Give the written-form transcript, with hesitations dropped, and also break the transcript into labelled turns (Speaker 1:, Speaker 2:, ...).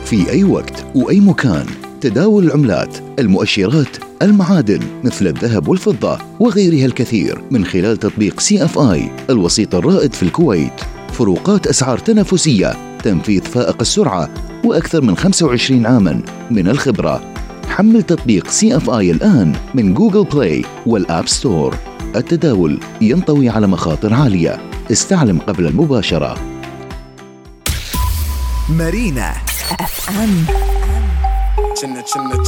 Speaker 1: في أي وقت وأي مكان. تداول العملات، المؤشرات، المعادن مثل الذهب والفضة وغيرها الكثير من خلال تطبيق CFI الوسيط الرائد في الكويت. فروقات أسعار تنافسية، تنفيذ فائق السرعة، وأكثر من 25 عاماً من الخبرة. حمل تطبيق CFI الآن من جوجل بلاي والآب ستور. التداول ينطوي على مخاطر عالية. استعلم قبل المباشرة.
Speaker 2: مارينا FM.